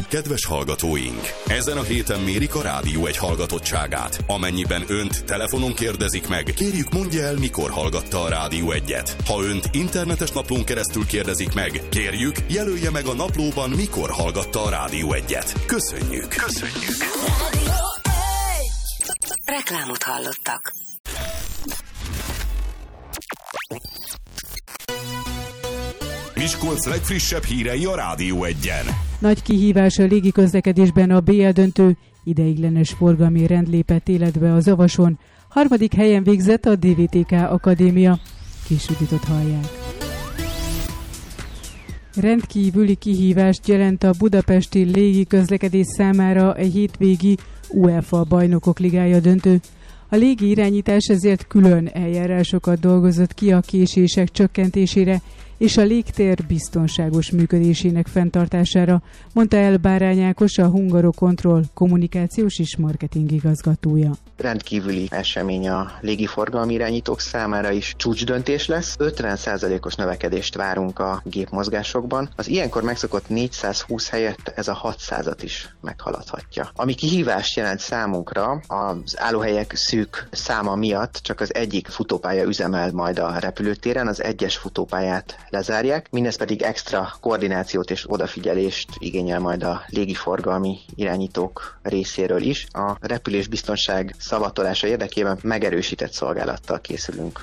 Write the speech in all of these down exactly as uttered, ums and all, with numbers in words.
kedves hallgatóink! Ezen a héten mérik a Rádió egy hallgatottságát. Amennyiben önt telefonon kérdezik meg, kérjük mondja el, mikor hallgatta a Rádió egyet. Ha önt internetes naplón keresztül kérdezik meg, kérjük jelölje meg a naplóban, mikor hallgatta a Rádió egyet. Köszönjük! Köszönjük! Reklámot hallottak. Miskolc legfrissebb hírei a Rádió egyen. Nagy kihívás a légiközlekedésben a bé el döntő, ideiglenes forgalmi rend lépett életbe a Zavason. Harmadik helyen végzett a dé vé té ká Akadémia. Későbbitot hallják. Rendkívüli kihívást jelent a budapesti légiközlekedés számára egy hétvégi UEFA Bajnokok Ligája döntő. A légi irányítás ezért külön eljárásokat dolgozott ki a késések csökkentésére és a légtér biztonságos működésének fenntartására, mondta el Bárány Ákos, a Hungarocontrol kommunikációs és marketing igazgatója. Rendkívüli esemény a légiforgalmi irányítók számára is csúcsdöntés lesz. ötven százalékos növekedést várunk a gépmozgásokban. Az ilyenkor megszokott négyszázhúsz helyett ez a hatszázat is meghaladhatja. Ami kihívást jelent számunkra, az állóhelyek szűk száma miatt csak az egyik futópálya üzemel majd a repülőtéren, az egyes futópályát lezárják, mindez pedig extra koordinációt és odafigyelést igényel majd a légiforgalmi irányítók részéről is. A repülésbiztonság szavatolása érdekében megerősített szolgálattal készülünk.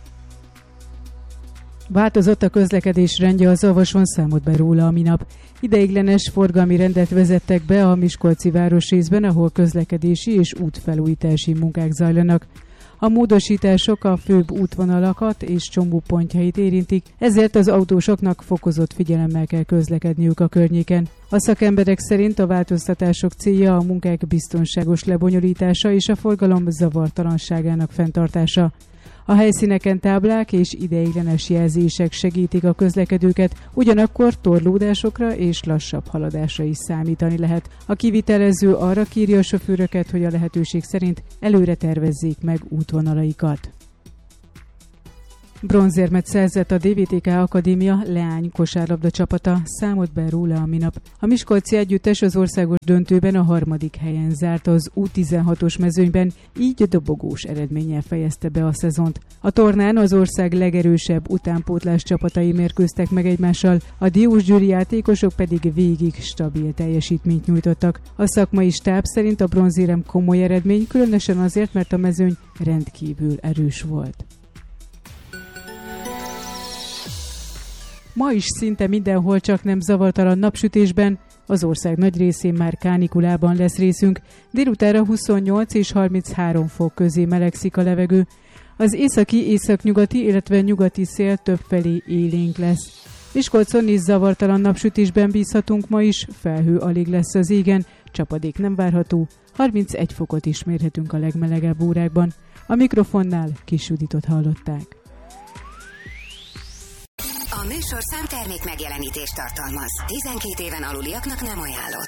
Változott a közlekedés rendje a Zavason, számolt be róla a minap. Ideiglenes forgalmi rendet vezettek be a miskolci városrészben, ahol közlekedési és útfelújítási munkák zajlanak. A módosítások a főbb útvonalakat és csomópontjait érintik, ezért az autósoknak fokozott figyelemmel kell közlekedniük a környéken. A szakemberek szerint a változtatások célja a munkák biztonságos lebonyolítása és a forgalom zavartalanságának fenntartása. A helyszíneken táblák és ideiglenes jelzések segítik a közlekedőket, ugyanakkor torlódásokra és lassabb haladásra is számítani lehet. A kivitelező arra kérje a sofőröket, hogy a lehetőség szerint előre tervezzék meg útvonalaikat. Bronzérmet szerzett a dé vé té ká Akadémia leány kosárlabda csapata, számolt be róla a minap. A miskolci együttes az országos döntőben a harmadik helyen zárt az U tizenhatos mezőnyben, így dobogós eredménnyel fejezte be a szezont. A tornán az ország legerősebb utánpótlás csapatai mérkőztek meg egymással, a diósgyőri játékosok pedig végig stabil teljesítményt nyújtottak. A szakmai stáb szerint a bronzérem komoly eredmény, különösen azért, mert a mezőny rendkívül erős volt. Ma is szinte mindenhol, csak nem zavartalan napsütésben, az ország nagy részén már kánikulában lesz részünk, délutánra huszonnyolc és harminchárom fok közé melegszik a levegő. Az északi, északnyugati, illetve nyugati szél többfelé élénk lesz. Miskolcon is zavartalan napsütésben bízhatunk ma is, felhő alig lesz az égen, csapadék nem várható, harmincegy fokot is mérhetünk a legmelegebb órákban. A mikrofonnál Kis Juditot hallották. A műsorszám termék megjelenítést tartalmaz. tizenkét éven aluliaknak nem ajánlott.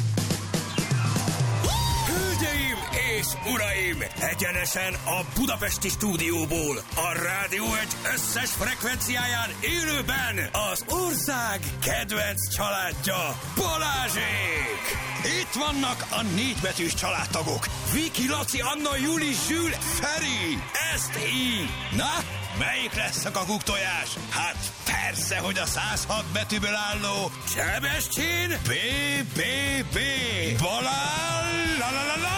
Hölgyeim és uraim! Egyenesen a budapesti stúdióból, a Rádió egy összes frekvenciáján élőben az ország kedvenc családja, Balázsék! Itt vannak a négybetűs családtagok. Viki, Laci, Anna, Juli, Zsül, Feri. Ezt így. Na, melyik lesz a kakuktojás? Hát persze, hogy a száz hat betűből álló Sebestyén bé bé bé Balázs!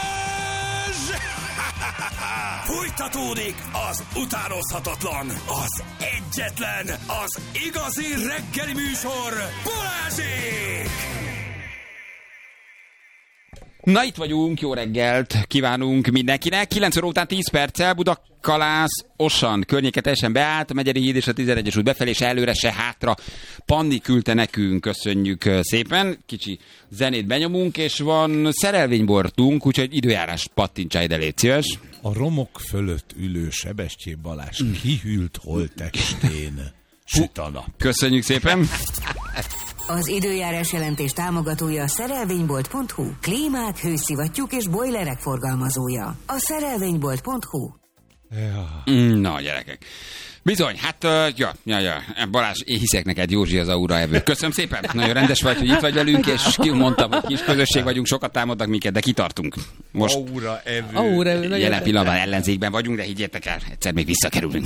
Fújtatódik az utánozhatatlan, az egyetlen, az igazi reggeli műsor, Balázsék! Na, itt vagyunk, jó reggelt kívánunk mindenkinek. kilenc óra után tíz perccel Budakalász, Osan környéke teljesen beállt, a Megyeri híd és a tizenegyes út befelé, és előre se hátra. Panni küldte nekünk, köszönjük szépen. Kicsi zenét benyomunk, és van szerelvénybortunk, úgyhogy időjárás pattintsá ide, légy szíves. A romok fölött ülő Sebestyén Balázs mm. kihűlt holttestén süt a nap. Köszönjük szépen. Az időjárás jelentés támogatója a szerelvénybolt pont hu. Klímák, hőszivattyúk és bojlerek forgalmazója. A szerelvénybolt pont hu. Ja. Na, gyerekek. Bizony, hát, uh, ja, ja, ja, Balázs, én hiszek neked, Józsi az aura evő. Köszönöm szépen, nagyon rendes vagy, hogy itt vagy velünk, és kimondtam, hogy kis közösség vagyunk, sokat támadnak minket, de kitartunk. Most aura evő. Aura evő. Jelen pillanatban ellenzékben vagyunk, de higgyétek el, egyszer még visszakerülünk.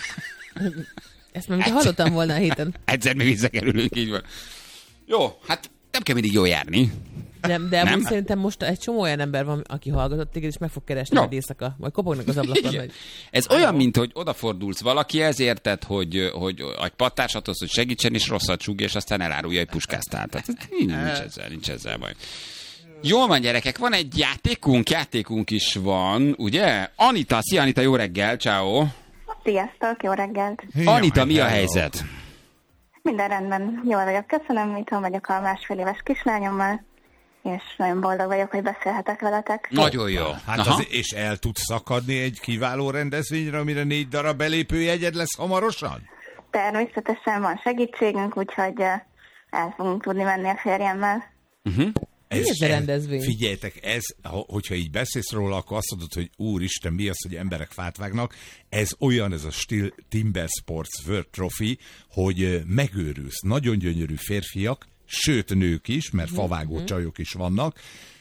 Ezt már hallottam volna a héten. Egyszer még visszakerülünk, így van. Jó, hát nem kell mindig jól járni. Nem, de amúgy szerintem most egy csomó olyan ember van, aki hallgatott téged, és meg fog keresni egy éjszaka. Majd kopognak az ablakon. Vagy... Ez olyan, mint hogy odafordulsz valaki, ezért tett, hogy, hogy egy pattársat hoz, hogy segítsen, és rosszat súg, és aztán elárulja, hogy puskáztál. Tehát nincs ezzel, nincs ezzel baj. Jól van, gyerekek, van egy játékunk, játékunk is van, ugye? Anita, szia Anita, jó reggel, ciao. Sziasztok, jó reggelt. Anita, mi a helyzet? Minden rendben, jól vagyok, köszönöm, itthon vagyok a másfél éves kislányommal, és nagyon boldog vagyok, hogy beszélhetek veletek. Nagyon jó. Hát az, és el tudsz szakadni egy kiváló rendezvényre, amire négy darab belépőjegyed lesz hamarosan? Természetesen van segítségünk, úgyhogy el fogunk tudni menni a férjemmel. Uh-huh. Ez, mi ez a rendezvény? Figyeljetek, ez, hogyha így beszélsz róla, akkor azt mondod, hogy úristen, mi az, hogy emberek fát vágnak. Ez olyan, ez a Steel Timber Sports World Trophy, hogy megőrülsz. Nagyon gyönyörű férfiak, sőt nők is, mert favágó csajok is vannak,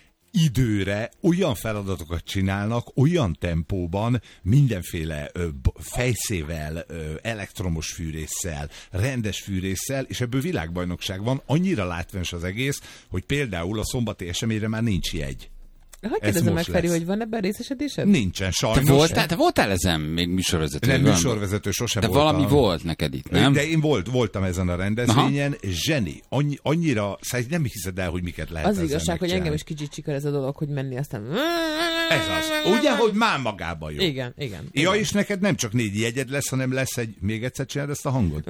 időre olyan feladatokat csinálnak, olyan tempóban, mindenféle ö, fejszével, ö, elektromos fűrésszel, rendes fűrésszel, és ebből világbajnokság van. Annyira látványos az egész, hogy például a szombati eseményre már nincs jegy. Hogy kérdezem meg, Feri, hogy van ebben részesedésed? Nincsen, sajnos. Te voltál, te voltál ezen még műsorvezető? Nem műsorvezető, sosem de voltam. De valami volt neked itt, nem? De én volt, voltam ezen a rendezvényen, aha. Zseni, annyi, annyira, szóval nem hiszed el, hogy miket lehet az igazság, hogy engem is kicsit csikar ez a dolog, hogy menni aztán... Ez az. Ugye, hogy már magában jó. Igen, igen. Ja, igen. És neked nem csak négy jegyed lesz, hanem lesz egy, még egyszer csináld ezt a hangot?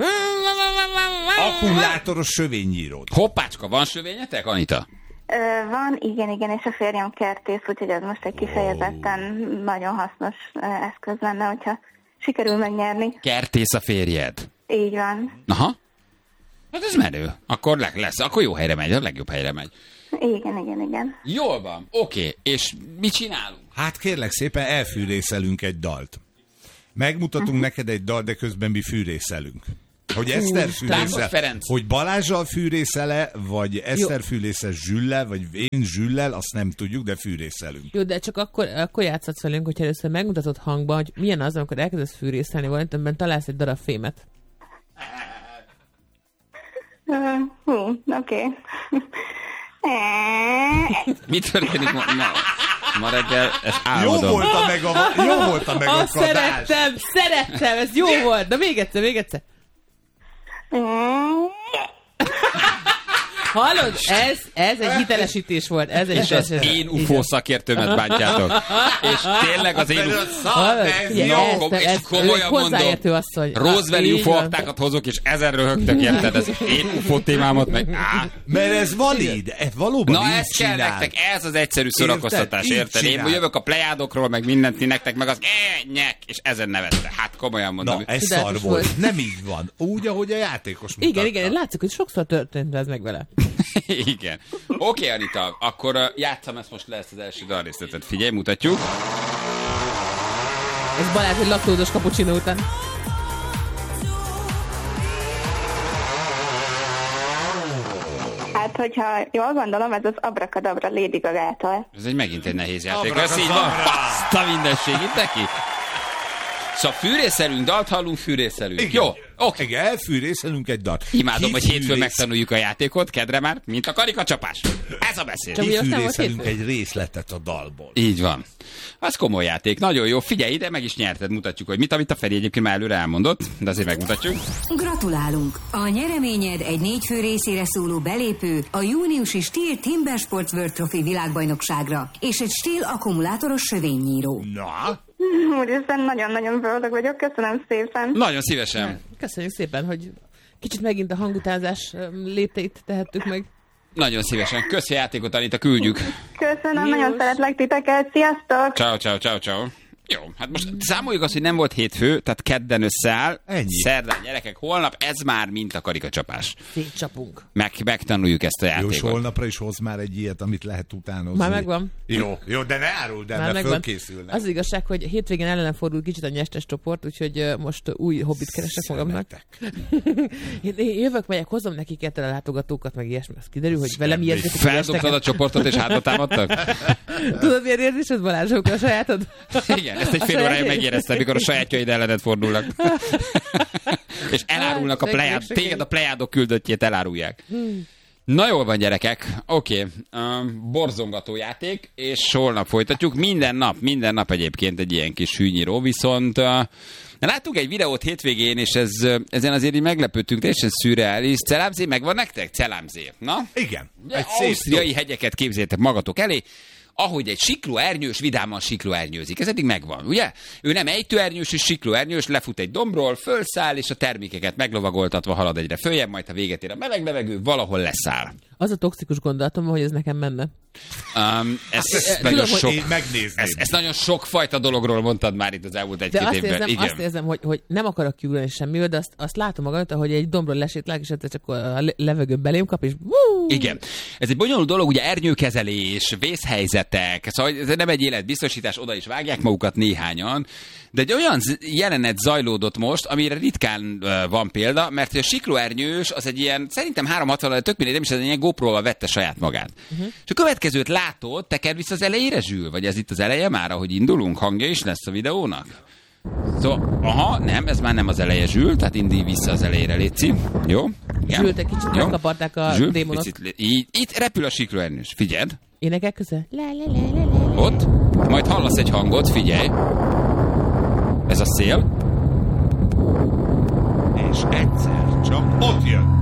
Akkumulátoros sövénynyíród. Hoppácska, van sövényetek, Anita? Ö, van, igen, igen, és a férjem kertész, úgyhogy ez most egy kifejezetten oh. nagyon hasznos eszköz lenne, hogyha sikerül megnyerni. Kertész a férjed? Így van. Aha. Hát ez menő. Akkor le, lesz, akkor jó helyre megy, a legjobb helyre megy. Igen, igen, igen. Jól van, oké. Okay. És mit csinálunk? Hát kérlek szépen, elfűrészelünk egy dalt. Megmutatunk uh-huh. neked egy dalt, de közben mi fűrészelünk. Hogy Eszter fűrészel, hogy Balázsral fűrészele, vagy Eszter fűrészes Zsüllel, vagy én Zsüllel, azt nem tudjuk, de fűrészelünk. Jó, de csak akkor, akkor játszhatsz velünk, hogyha először megmutatod hangban, hogy milyen az, amikor elkezdesz fűrészelni, valamint találsz egy darab fémet. Uh, hú, oké. Mit történik ma, ma, ma reggel? Ez álmodom. Jó volt a meg a, jó volt a megakadás. Azt szerettem, szerettem, ez jó volt. Na még egyszer, még egyszer. Hallod? Ez, ez egy hitelesítés volt. Ez egy és az én ufó szakértőmet bántjátok. És tényleg az én ufó... És komolyan mondom, Roosevelt ufó aktákat hozok, és ezen röhögtök, érted? Ez én ufó témámat meg... Á. Mert ez valid, ez valóban na ez kell nektek, ez az egyszerű szórakoztatás, érted? Én jövök a plejádokról, meg mindent nektek, meg az nyek, és ezen nevettek. Hát komolyan mondom. Na, ez szar volt. Nem így van. Úgy, ahogy a játékos mutatta. Igen, igen, látszik, hogy sokszor történt ez meg vele. Igen. Oké, okay, Anita, akkor uh, játszam ezt most le, ezt az első dalrészletet. Figyelj, mutatjuk. Ez Balázs egy laktózos cappuccino után. Hát, hogyha jól gondolom, ez az Abracadabra Lady Gaga-tól. Ez egy megint egy nehéz játék. Ez így van. Azt a mindenség itt neki. Szóval fűrészelünk, dalt hallunk, fűrészelünk. Igen. Jó, oké. Okay. Igen, elfűrészelünk egy dalt. Imádom, hogy hétfőn megtanuljuk a játékot, kedre már, mint a karikacsapás. Ez a beszél. Kifűrészelünk egy részletet a dalból. Így van. Az komoly játék, nagyon jó. Figyelj ide, meg is nyerted, mutatjuk, hogy mit, amit a Feri egyébként már előre elmondott, de azért megmutatjuk. Gratulálunk! A nyereményed egy négy fő részére szóló belépő a júniusi Steel Timber Sports World Trophy világbajnokságra, és egy Steel akkumulátoros sövénynyíró. Na? Úristen, nagyon-nagyon boldog vagyok, köszönöm szépen. Nagyon szívesen. Köszönjük szépen, hogy kicsit megint a hangutázás lépteit tehettük meg. Nagyon szívesen. Köszi a játékot, Anita, küldjük. Köszönöm, Nyilvos. Nagyon szeretlek titeket, sziasztok! Ciao, ciao, ciao, ciao. Jó, hát most számoljuk azt, hogy nem volt hétfő, tehát kedden összeáll. Ennyi. Szerdán, gyerekek, holnap ez már mint a karikacsapás. Szétcsapunk. Meg, megtanuljuk ezt a játékot. Jó, és holnapra is hoz már egy ilyet, amit lehet utánozni. Már megvan. Jó, jó, de ne áruld el, Már mert megvan. fölkészülnek. Az, az igazság, hogy hétvégén ellene fordult kicsit a nyestes csoport, úgyhogy uh, most új hobbit keresek magamnak. én, én jövök, megyek, hozom nekik ettől a látogatókat, meg ilyesmi. Az kiderül, hogy velem ilyet. Feldobtad a csoportot, és hátra támadtak? Tudod, milyen érzésed, Balázsok, a sajátod? Igen, ezt egy fél órája megéreztem, mikor a sajátjaid ellenet fordulnak. És elárulnak a plejádok, téged a plejádok küldöttjét elárulják. Na jól van, gyerekek, oké, okay. um, borzongató játék, és holnap folytatjuk. Minden nap, minden nap egyébként egy ilyen kis hűnyíró, viszont uh, láttuk egy videót hétvégén, és ez, ezen azért így meglepődtünk, teljesen szürreális. Celámzé megvan nektek? Celámzé. Na? Igen. Egy ausztriai hegyeket képzeljétek magatok elé, ahogy egy siklóernyős vidáman siklóernyőzik. Ez eddig megvan, ugye? Ő nem ejtőernyős és siklóernyős, lefut egy dombról, fölszáll, és a termékeket meglovagoltatva halad egyre följebb, majd ha véget ér a meleg levegő, valahol leszáll. Az a toxikus gondolatom, hogy ez nekem menne. Um, ezt, Hát, ezt, nagyon tudom, sok, én megnézném. ezt, ezt nagyon sokfajta dologról mondtad már itt az elmúlt egy-két De azt évben. érzem, Igen. azt érzem hogy, hogy nem akarok kiugrani semmivel, de azt, azt látom magam, hogy egy dombról lesétlák, és egyszer csak a levegő belém kap, és wuu! Igen. Ez egy bonyolult dolog, ugye ernyőkezelés, vészhelyzetek, szóval ez nem egy életbiztosítás, oda is vágják magukat néhányan, de egy olyan jelenet zajlódott most, amire ritkán uh, van példa, mert a siklóernyős az egy ilyen, szerintem háromszázhatvan, tök mindegy, nem is, ez egy ilyen GoPro-val vette saját magát. Uh-huh. És a következőt látod, tekerd vissza az elejére, Zsül? Vagy ez itt az eleje már, ahogy indulunk? Hangja is lesz a videónak? Szóval, aha, nem, ez már nem az eleje, Zsül, tehát indulj vissza az elejére, létszi. Jó? Igen. Zsül, te kicsit megkaparták a Zsül, démonok. Picit, így, itt repül a siklóernyős, figyeld. Énekel közel? Le, le, le, le, le. Ott, majd hallasz egy hangot, figyelj. Ez a szél. És egyszer csak ott jön.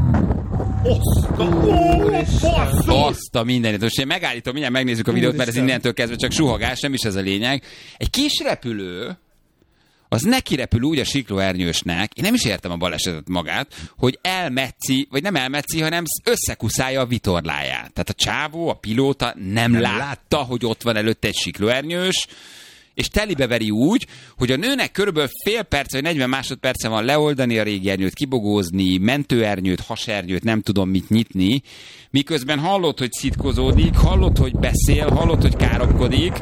Oszta, Azt a mindenit. Most én megállítom, mindjárt megnézzük a videót, mert ez innentől kezdve csak suhogás, nem is ez a lényeg. Egy kis repülő, az neki repül úgy a siklóernyősnek, én nem is értem a balesetet magát, hogy elmetszi, vagy nem elmetszi, hanem összekuszálja a vitorláját. Tehát a csávó, a pilóta nem, nem látta, látta, hogy ott van előtte egy siklóernyős, és telibeveri úgy, hogy a nőnek körülbelül fél perc vagy negyven másodperce van leoldani a régi ernyőt, kibogózni, mentőernyőt, hasernyőt, nem tudom mit nyitni, miközben hallod, hogy szitkozódik, hallod, hogy beszél, hallod, hogy káromkodik.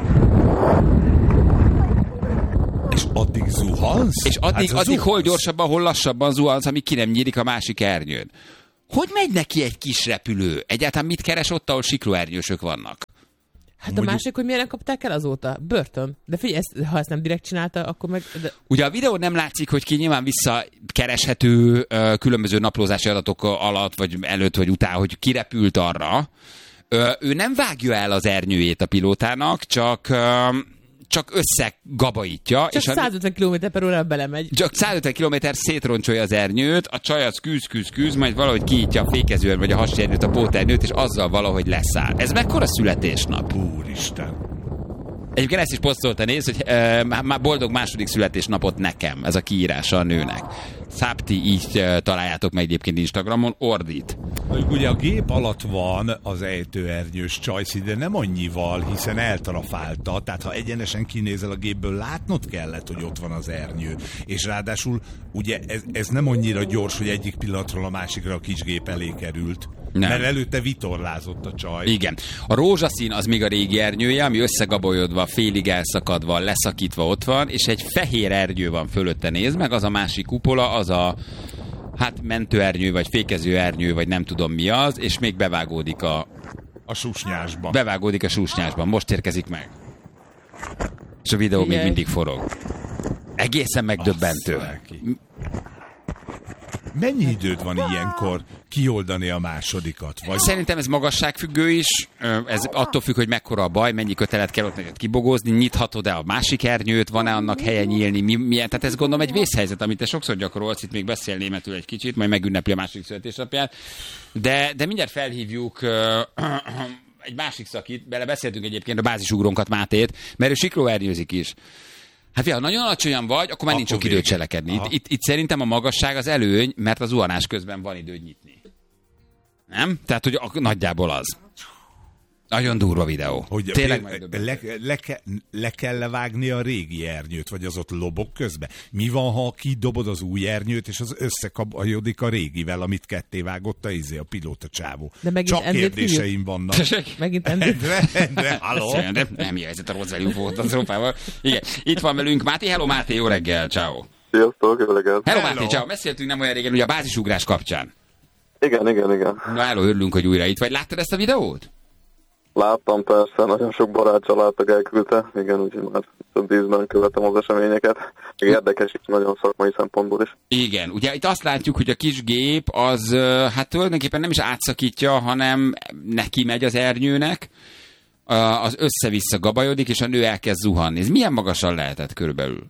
És addig zuhansz? És addig, hát addig zuhansz. hol gyorsabban, hol lassabban zuhansz, amíg ki nem nyílik a másik ernyőd. Hogy megy neki egy kis repülő? Egyáltalán mit keres ott, ahol siklóernyősök vannak? Hát a Mondjuk- másik, hogy milyen kapták el azóta? Börtön. De figyelj, ezt, ha ezt nem direkt csinálta, akkor meg... De... Ugye a videón nem látszik, hogy ki nyilván visszakereshető ö, különböző naplózási adatok alatt, vagy előtt, vagy után, hogy kirepült arra. Ö, ő nem vágja el az ernyőjét a pilótának, csak, ö, csak összegabajítja. Csak és százötven kilométer per órára belemegy. Csak százötven kilométer szétroncsolja az ernyőt, a csaj az küzd, küzd, küzd, majd valahogy kinyitja a fékezőn, vagy a hasernyőt, a póternyőt, és azzal valahogy leszáll. Ez mekkora születésnap? Úristen. Egyébként ezt is posztolta, néz, hogy e, már boldog második születésnapot nekem, ez a kiírása a nőnek. Szápti, így e, találjátok meg egyébként Instagramon, ordít. Ugye a gép alatt van az ejtőernyős csajszi, de nem annyival, hiszen eltrafálta, tehát ha egyenesen kinézel a gépből, látnod kellett, hogy ott van az ernyő. És ráadásul ugye ez, ez nem annyira gyors, hogy egyik pillanatról a másikra a kis gép elé került. Nem. Mert előtte vitorlázott a csaj. Igen. A rózsaszín az még a régi ernyője, ami összegabolyodva, félig elszakadva, leszakítva ott van, és egy fehér ernyő van fölötte, nézd meg, az a másik kupola, az a hát mentőernyő, vagy fékezőernyő, vagy nem tudom mi az, és még bevágódik a... A susnyásba. Bevágódik a susnyásban. Most érkezik meg. És a videó Figyelj. még mindig forog. Egészen megdöbbentő. Mennyi időd van ilyenkor kioldani a másodikat? Vagy... Szerintem ez magasságfüggő is, ez attól függ, hogy mekkora a baj, mennyi kötelet kell ott neked kibogózni, nyithatod-e a másik ernyőt, van-e annak helye nyílni, mi, milyen, tehát ez gondolom egy vészhelyzet, amit te sokszor gyakorolsz, itt még beszél németül egy kicsit, majd megünnepli a második születésnapját, de, de mindjárt felhívjuk egy másik szakit, bele beszéltünk egyébként a bázisugrónkat, Mátét, mert ő siklóernyőzik is. Hát ha nagyon alacsonyan vagy, akkor már nincs sok időt cselekedni. Itt, itt, itt szerintem a magasság az előny, mert az zuhanás közben van időd nyitni. Nem? Tehát, hogy a, nagyjából az. Nagyon durva videó. Hogy Tényleg le, le, le, le kell levágni a régi ernyőt, vagy az ott lobog közben? Mi van, ha kidobod az új ernyőt, és az összekabajodik a régivel, amit ketté vágott a izé, a pilóta csávó? Csak kérdéseim vannak. Megint Endrét. Endre, Endre, halló? Nem jelzett a rossz velünk volt az Európával. Igen, itt van velünk Máté. Hello Máté, jó reggel, ciao. Sziasztok, jó reggel. Hello Máté, ciao. Beszéltünk nem olyan régen, ugye a bázisugrás kapcsán. Igen, igen, igen. Na, hello, örülünk, hogy újra itt vagy. Láttad ezt a videót? Láttam, persze, nagyon sok barát családtag elküldte, igen, úgyhogy már több ízben követem az eseményeket. Még érdekes is, nagyon szakmai szempontból is. Igen, ugye itt azt látjuk, hogy a kis gép az hát tulajdonképpen nem is átszakítja, hanem neki megy az ernyőnek, az össze-vissza gabajodik, és a nő elkezd zuhanni. Ez milyen magasan lehetett körülbelül?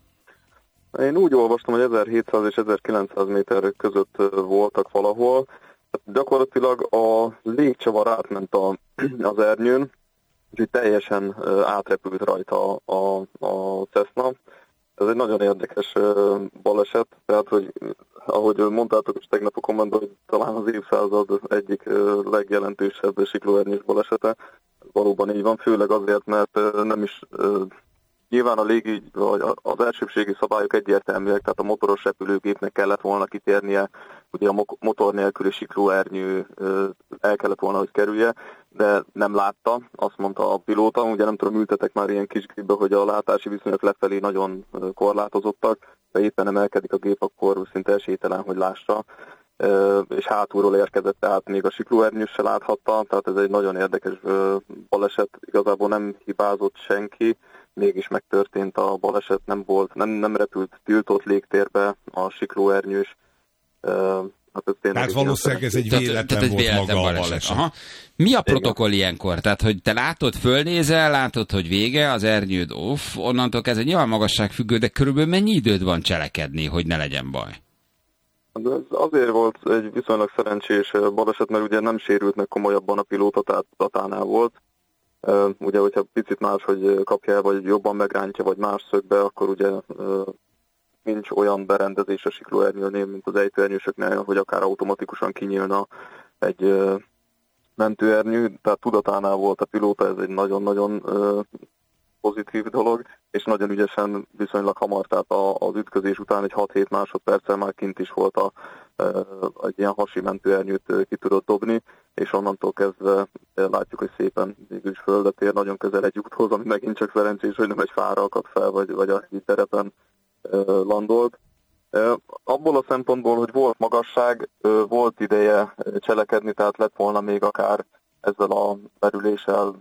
Én úgy olvastam, hogy ezerhétszáz és ezerkilencszáz méter között voltak valahol. Gyakorlatilag a légcsavar átment a, az ernyőn, úgyhogy teljesen átrepült rajta a, a, a Cessna. Ez egy nagyon érdekes baleset, tehát, hogy ahogy mondtátok is tegnap a kommentben, hogy talán az évszázad egyik legjelentősebb siklóernyős balesete. Valóban így van, főleg azért, mert nem is... Nyilván a légi, vagy az elsőbségi szabályok egyértelműek, tehát a motoros repülőgépnek kellett volna kitérnie, ugye a motor nélküli siklóernyő el kellett volna, hogy kerülje, de nem látta, azt mondta a pilóta, ugye nem tudom, ültetek már ilyen kis gépbe, hogy a látási viszonyok lefelé nagyon korlátozottak, ha éppen emelkedik a gép, akkor szinte esélytelen, hogy lássa, és hátulról érkezett, tehát még a siklóernyős se láthatta, tehát ez egy nagyon érdekes baleset, igazából nem hibázott senki, mégis megtörtént a baleset, nem volt, nem, nem repült tiltott légtérbe a siklóernyős. Uh, hát Tehát valószínűleg ez egy véletlen tehát, volt véletlen maga baleset. a baleset. Aha. Mi a protokoll ilyenkor? Tehát, hogy te látod, fölnézel, látod, hogy vége, az ernyőd off, onnantól kezdve nyilván magasságfüggő, de körülbelül mennyi időd van cselekedni, hogy ne legyen baj? Ez azért volt egy viszonylag szerencsés baleset, mert ugye nem sérült meg komolyabban a pilóta, tehát Tatánál volt. Uh, ugye, hogyha picit más, hogy kapja, vagy jobban megrántja, vagy más szögbe, akkor ugye uh, nincs olyan berendezés a siklóernyőnél, mint az ejtőernyősöknél, hogy akár automatikusan kinyílna egy uh, mentőernyő, tehát tudatánál volt a pilóta, ez egy nagyon-nagyon uh, pozitív dolog, és nagyon ügyesen viszonylag hamar, tehát a, az ütközés után egy hat-hét másodperccel már kint is volt a, uh, egy ilyen hasi mentőernyőt uh, ki tudott dobni, és onnantól kezdve látjuk, hogy szépen végül is földet ér, nagyon közel egy úthoz, ami megint csak szerencsés, hogy nem egy fára akadt fel, vagy, vagy a terepen uh, landolt. Uh, abból a szempontból, hogy volt magasság, uh, volt ideje cselekedni, tehát lett volna még akár ezzel a merüléssel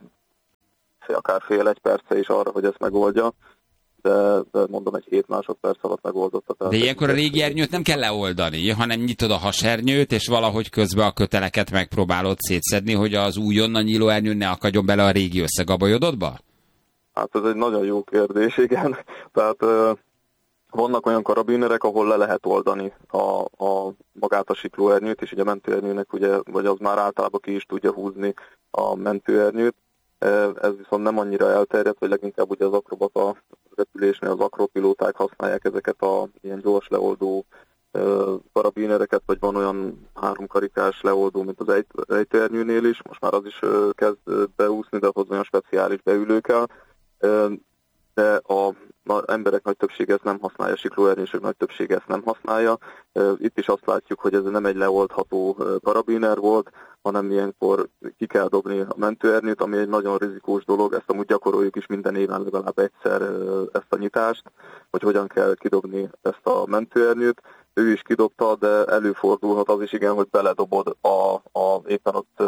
akár fél-egy perce is arra, hogy ezt megoldja, de, de mondom, egy hét másodperc alatt megoldotta. De ilyenkor a régi ernyőt nem kell leoldani, hanem nyitod a hasernyőt, és valahogy közben a köteleket megpróbálod szétszedni, hogy az újonnan nyíló ernyő ne akadjon bele a régi összegabajododba? Hát ez egy nagyon jó kérdés, igen. Tehát uh, vannak olyan karabinerek, ahol le lehet oldani a, a magát a siklóernyőt, és ugye a mentőernyőnek, ugye, vagy az már általában ki is tudja húzni a mentőernyőt. Ez viszont nem annyira elterjedt, hogy leginkább ugye az akrobata repülésnél az akropilóták használják ezeket a ilyen gyors leoldó karabinereket, vagy van olyan háromkarikás leoldó, mint az ejtőernyőnél is. Most már az is kezd beúszni, de ahhoz olyan speciális beülő kell. De a az emberek nagy többsége ezt nem használja, a siklóernyősök nagy többsége ezt nem használja. Itt is azt látjuk, hogy ez nem egy leoldható karabiner volt, hanem ilyenkor ki kell dobni a mentőernyőt, ami egy nagyon rizikós dolog, ezt amúgy gyakoroljuk is minden éven legalább egyszer ezt a nyitást, hogy hogyan kell kidobni ezt a mentőernyőt. Ő is kidobta, de előfordulhat az is igen, hogy beledobod a, a éppen ott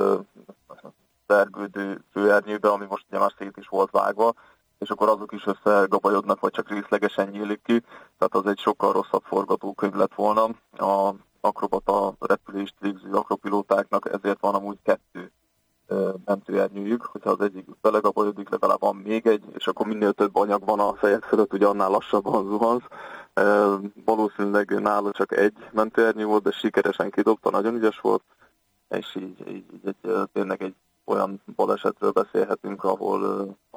vergődő főernyőbe, ami most ugye már szét is volt vágva, és akkor azok is összegabajodnak, vagy csak részlegesen nyílik ki, tehát az egy sokkal rosszabb forgatókönyv lett volna. A akrobata repülést végző akropilótáknak ezért van amúgy kettő mentőernyőjük, hogyha az egyik belegabajodik, legalább van még egy, és akkor minél több anyag van a fejed fölött, ugye annál lassabban zuhansz. Valószínűleg nála csak egy mentőernyő volt, de sikeresen kidobta, nagyon ügyes volt, és így, így, így egy, tényleg egy olyan balesetről beszélhetünk, ahol... ahol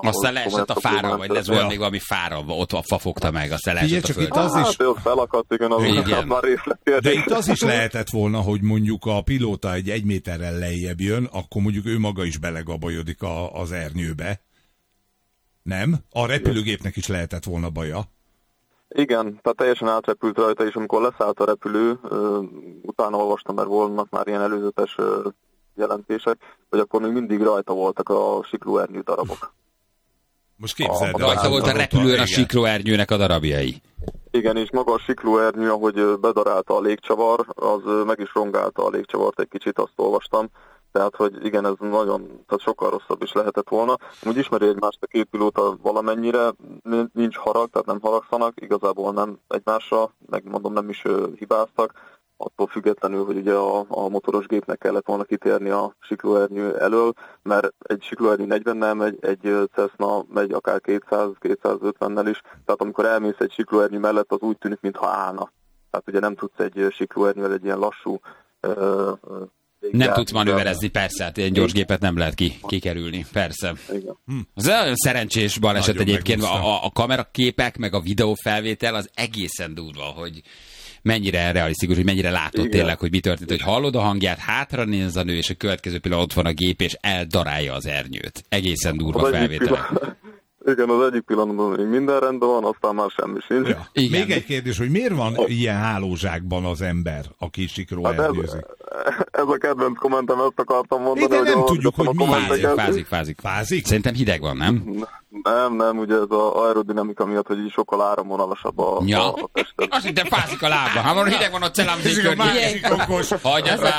Aztán leesett a fára, vagy lesz volt még valami fára, ott a fa fogta meg, aztán leesett a föld. Az hát, is... Hát, felakadt, igen, az igen. Már de itt az is lehetett volna, hogy mondjuk a pilóta egy egy méterrel lejjebb jön, akkor mondjuk ő maga is belegabajodik a, az ernyőbe. Nem? A repülőgépnek is lehetett volna baja. Igen, tehát teljesen átrepült rajta, és amikor leszállt a repülő, utána olvastam, mert voltak már ilyen előzetes jelentések, hogy akkor még mindig rajta voltak a siklóernyő darabok. Most képzeld el. Rajta volt a repülőn a siklóernyőnek a darabjai. Igen, és maga a siklóernyő, ahogy bedarálta a légcsavar, az meg is rongálta a légcsavart egy kicsit, azt olvastam. Tehát, hogy igen, ez nagyon, tehát sokkal rosszabb is lehetett volna. Úgy ismeri egymást a két pilóta valamennyire, nincs harag, tehát nem haragszanak, igazából nem egymásra, megmondom, nem is hibáztak. Attól függetlenül, hogy ugye a, a motoros gépnek kellett volna kitérni a siklóernyő elől, mert egy siklóernyő negyvennel megy, egy Cessna megy akár kétszáz-kétszázötvennel is, tehát amikor elmész egy siklóernyő mellett, az úgy tűnik, mintha állna. Tehát ugye nem tudsz egy siklóernyővel egy ilyen lassú... Uh, nem tudsz manőverezni, persze, hát ilyen gyors gépet nem lehet ki, kikerülni, persze. Igen. Hm. Ez nagyon szerencsés baleset nagyon egyébként, a, a kameraképek, meg a videófelvétel az egészen durva, hogy mennyire realisztikus, hogy mennyire látod igen. tényleg, hogy mi történt, hogy hallod a hangját, hátra néz a nő, és a következő pillanat ott van a gép, és eldarálja az ernyőt. Egészen durva felvétel. Igen, az egyik pillanatban még minden rendben van, aztán már semmi sincs. Ja. Még egy kérdés, hogy miért van oh. ilyen hálózsákban az ember, aki siklóernyőzik? Hát ez, ez a kedvenc kommentem, ezt akartam mondani. De nem hogy tudjuk, hogy mi. Fázik, fázik, fázik. Fázik? Szerintem hideg van, nem? Nem, nem, ugye ez az aerodinamika miatt, hogy így sokkal áramvonalasabb a, ja. a, a testet. Azt hittem fázik a lába. Ha van hideg van, ott szelámzik környék. Hagyjad már,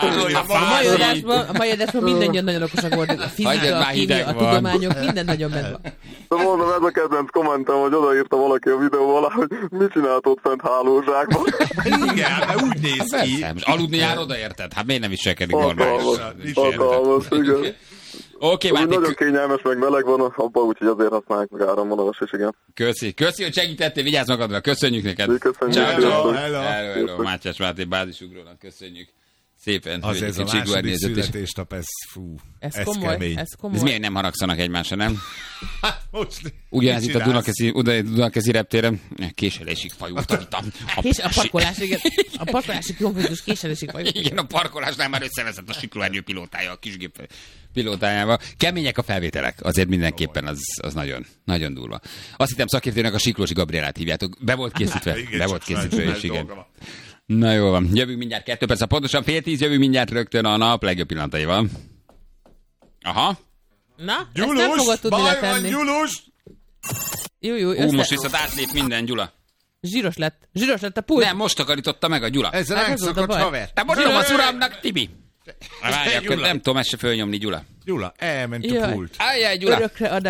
a mai adásban mindannyian nagyon okosak voltak. A fizika, a kémia, a tudományok, minden nagyon benne van. De mondom, ez a kedvenc kommentem, hogy odaírta valaki a videó alá, hogy mit csinált ott fent hálózsákban. Igen, de úgy néz ki. Aludni jár oda, érted? Hát miért nem viselkedik normálisan? Hatalmas, igen. Oké, okay, nagyon kényelmes, meg meleg van abban, úgyhogy azért használják meg áramvonalas is, igen. Köszi, köszi, hogy segítettél, vigyázz magadra, köszönjük neked. Köszönjük. Ciao, hello, hello, hello. Mátyás Máté bázisugrónak köszönjük. Szépen. Az ez a második születésnap, ez fú, ez, ez komoly, kemény. Ez komoly. Ez miért nem haragszanak egymásra, nem? Hát most ugyanez itt a Dunakeszi, Dunakeszi reptéren késelésig fajultam itt a... A, Kés, a parkolásig, a parkolási konfliktus késelésig fajultam. Igen, a parkolásnál már összeveszett a siklóernyő pilótája, a kisgép pilótájával. Kemények a felvételek, azért mindenképpen az, az nagyon, nagyon durva. Azt hittem szakértőnek a Siklósi Gabrielát hívjátok. Be volt készítve, igen, be volt készítve, és igen. Na jó van, jövünk mindjárt kettő perc, pontosan fél tíz, jövünk mindjárt rögtön a nap legjobb pillanataival. Aha. Na, Gyulus, ezt nem fogod tudni baj letenni. van, Gyulus! Jó, jó, Ú, most viszont átlép minden, Gyula. Zsíros lett. Zsíros lett a pult. Nem, most takarította meg a Gyula. Ez Hát ránk ez volt a szokott baj. haver. Te mondom az uramnak, Tibi. Várj, akkor Gyula. nem tudom ezt se fölnyomni, Gyula. Gyula, elment a Jaj. pult. Ajjaj, Gyula. Örökre